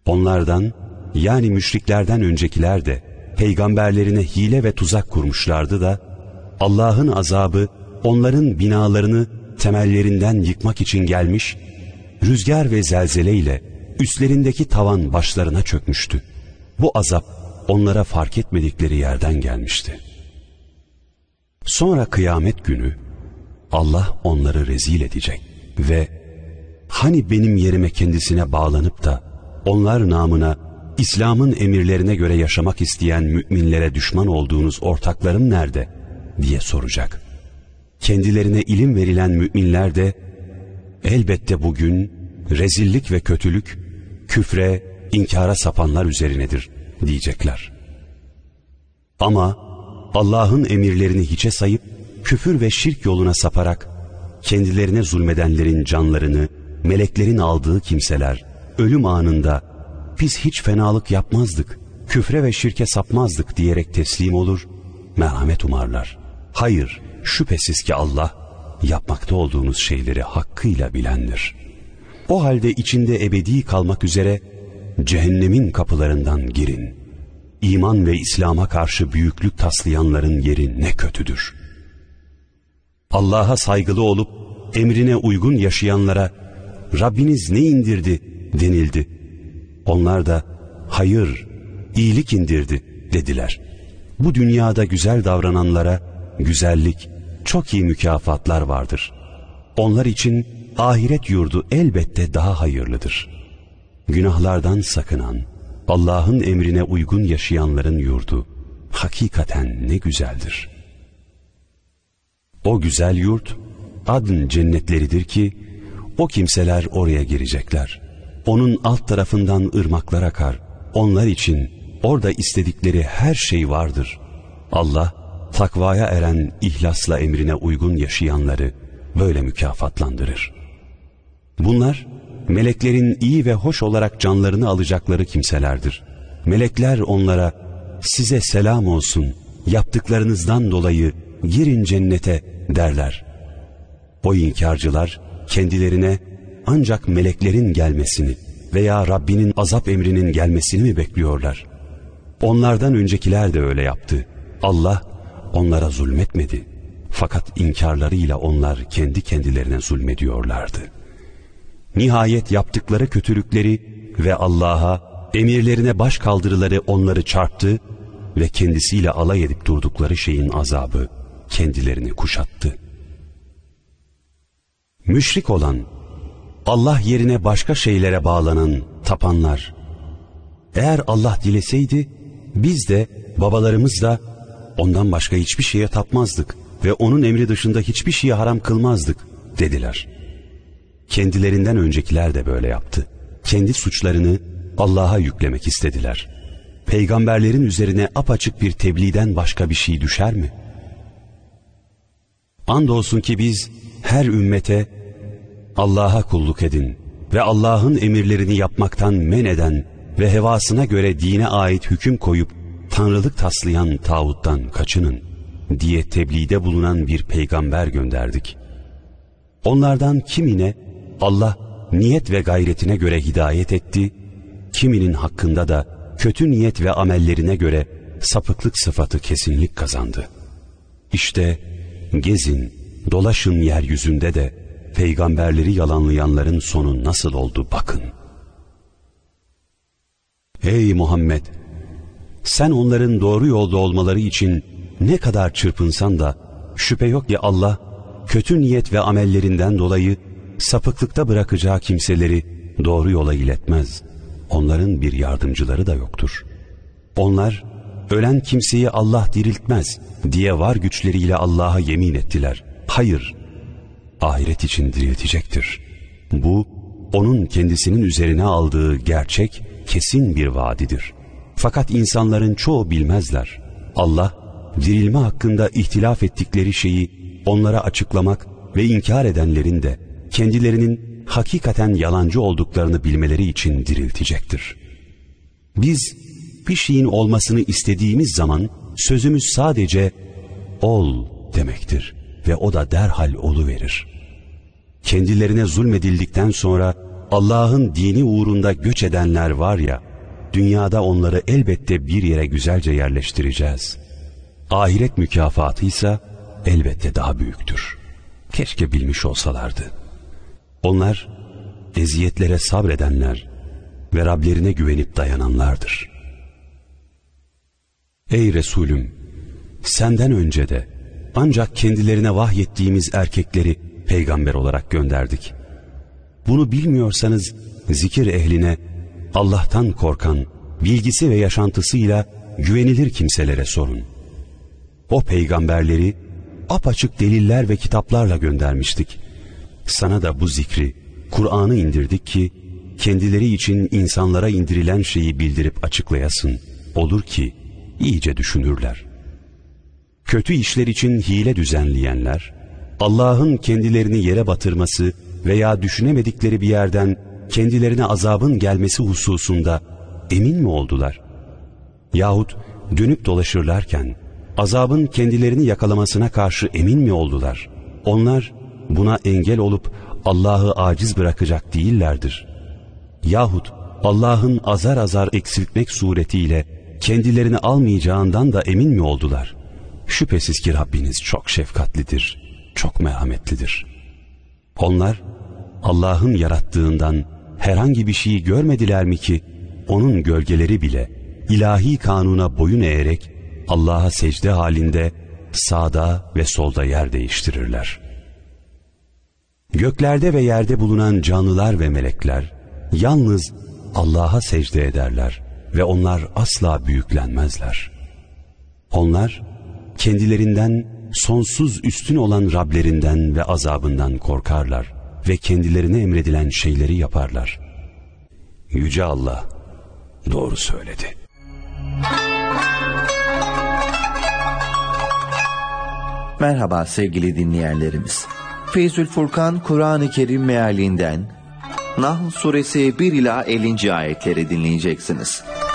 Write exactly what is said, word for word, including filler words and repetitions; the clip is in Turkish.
Onlardan, yani müşriklerden öncekiler de peygamberlerine hile ve tuzak kurmuşlardı da Allah'ın azabı onların binalarını temellerinden yıkmak için gelmiş, rüzgar ve zelzeleyle üstlerindeki tavan başlarına çökmüştü. Bu azap onlara fark etmedikleri yerden gelmişti. Sonra kıyamet günü Allah onları rezil edecek ve hani benim yerime kendisine bağlanıp da onlar namına İslam'ın emirlerine göre yaşamak isteyen müminlere düşman olduğunuz ortaklarım nerede diye soracak. Kendilerine ilim verilen müminler de elbette bugün rezillik ve kötülük küfre, inkara sapanlar üzerinedir diyecekler. Ama Allah'ın emirlerini hiçe sayıp küfür ve şirk yoluna saparak kendilerine zulmedenlerin canlarını meleklerin aldığı kimseler ölüm anında biz hiç fenalık yapmazdık, küfre ve şirke sapmazdık diyerek teslim olur, merhamet umarlar. Hayır, şüphesiz ki Allah yapmakta olduğunuz şeyleri hakkıyla bilendir. O halde içinde ebedi kalmak üzere cehennemin kapılarından girin. İman ve İslam'a karşı büyüklük taslayanların yeri ne kötüdür. Allah'a saygılı olup emrine uygun yaşayanlara Rabbiniz ne indirdi denildi. Onlar da hayır, iyilik indirdi dediler. Bu dünyada güzel davrananlara güzellik, çok iyi mükafatlar vardır. Onlar için ahiret yurdu elbette daha hayırlıdır. Günahlardan sakınan, Allah'ın emrine uygun yaşayanların yurdu hakikaten ne güzeldir. O güzel yurt Adn cennetleridir ki o kimseler oraya girecekler. Onun alt tarafından ırmaklar akar. Onlar için orada istedikleri her şey vardır. Allah takvaya eren ihlasla emrine uygun yaşayanları böyle mükafatlandırır. Bunlar meleklerin iyi ve hoş olarak canlarını alacakları kimselerdir. Melekler onlara size selam olsun, yaptıklarınızdan dolayı girin cennete derler. O inkarcılar kendilerine ancak meleklerin gelmesini veya Rabbinin azap emrinin gelmesini mi bekliyorlar? Onlardan öncekiler de öyle yaptı. Allah onlara zulmetmedi. Fakat inkarlarıyla onlar kendi kendilerine zulmediyorlardı. Nihayet yaptıkları kötülükleri ve Allah'a, emirlerine baş kaldırıları onları çarptı ve kendisiyle alay edip durdukları şeyin azabı kendilerini kuşattı. Müşrik olan, Allah yerine başka şeylere bağlanan, tapanlar, eğer Allah dileseydi biz de babalarımız da ondan başka hiçbir şeye tapmazdık ve onun emri dışında hiçbir şeyi haram kılmazdık dediler. Kendilerinden öncekiler de böyle yaptı. Kendi suçlarını Allah'a yüklemek istediler. Peygamberlerin üzerine apaçık bir tebliğden başka bir şey düşer mi? Andolsun ki biz her ümmete Allah'a kulluk edin ve Allah'ın emirlerini yapmaktan men eden ve hevasına göre dine ait hüküm koyup tanrılık taslayan tağuttan kaçının diye tebliğde bulunan bir peygamber gönderdik. Onlardan kimine Allah niyet ve gayretine göre hidayet etti, kiminin hakkında da kötü niyet ve amellerine göre sapıklık sıfatı kesinlik kazandı. İşte gezin, dolaşın yeryüzünde de peygamberleri yalanlayanların sonu nasıl oldu bakın. Ey Muhammed! Sen onların doğru yolda olmaları için ne kadar çırpınsan da şüphe yok ki Allah kötü niyet ve amellerinden dolayı sapıklıkta bırakacağı kimseleri doğru yola iletmez. Onların bir yardımcıları da yoktur. Onlar ölen kimseyi Allah diriltmez diye var güçleriyle Allah'a yemin ettiler. Hayır, ahiret için diriltecektir. Bu onun kendisinin üzerine aldığı gerçek, kesin bir vaadidir. Fakat insanların çoğu bilmezler. Allah dirilme hakkında ihtilaf ettikleri şeyi onlara açıklamak ve inkar edenlerin de kendilerinin hakikaten yalancı olduklarını bilmeleri için diriltecektir. Biz bir şeyin olmasını istediğimiz zaman sözümüz sadece ol demektir ve o da derhal oluverir. Kendilerine zulmedildikten sonra Allah'ın dini uğrunda göç edenler var ya, dünyada onları elbette bir yere güzelce yerleştireceğiz. Ahiret mükafatı ise elbette daha büyüktür. Keşke bilmiş olsalardı. Onlar eziyetlere sabredenler ve Rablerine güvenip dayananlardır. Ey Resulüm! Senden önce de ancak kendilerine vahyettiğimiz erkekleri peygamber olarak gönderdik. Bunu bilmiyorsanız zikir ehline, Allah'tan korkan, bilgisi ve yaşantısıyla güvenilir kimselere sorun. O peygamberleri apaçık deliller ve kitaplarla göndermiştik. Sana da bu zikri, Kur'an'ı indirdik ki, kendileri için insanlara indirilen şeyi bildirip açıklayasın. Olur ki iyice düşünürler. Kötü işler için hile düzenleyenler, Allah'ın kendilerini yere batırması veya düşünemedikleri bir yerden kendilerine azabın gelmesi hususunda emin mi oldular? Yahut dönüp dolaşırlarken azabın kendilerini yakalamasına karşı emin mi oldular? Onlar buna engel olup Allah'ı aciz bırakacak değillerdir. Yahut Allah'ın azar azar eksiltmek suretiyle kendilerini almayacağından da emin mi oldular? Şüphesiz ki Rabbiniz çok şefkatlidir, çok merhametlidir. Onlar Allah'ın yarattığından herhangi bir şeyi görmediler mi ki onun gölgeleri bile ilahi kanuna boyun eğerek Allah'a secde halinde sağda ve solda yer değiştirirler. Göklerde ve yerde bulunan canlılar ve melekler yalnız Allah'a secde ederler ve onlar asla büyüklenmezler. Onlar kendilerinden sonsuz üstün olan Rablerinden ve azabından korkarlar ve kendilerine emredilen şeyleri yaparlar. Yüce Allah doğru söyledi. Merhaba sevgili dinleyenlerimiz. Feyzül Furkan Kur'an-ı Kerim mealinden Nahl suresi bir ila ellinci ayetleri dinleyeceksiniz.